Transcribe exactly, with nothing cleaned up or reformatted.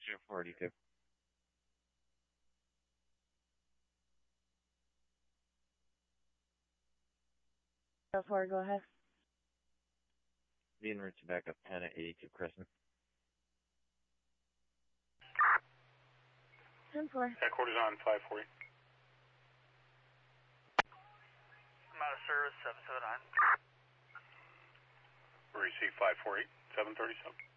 two forty-two. So far, go ahead. Being route to back up ten at eighty-two Crescent. ten four. Headquarters on five forty. I'm out of service, seven seven nine. Receive five four eight, seven thirty-seven.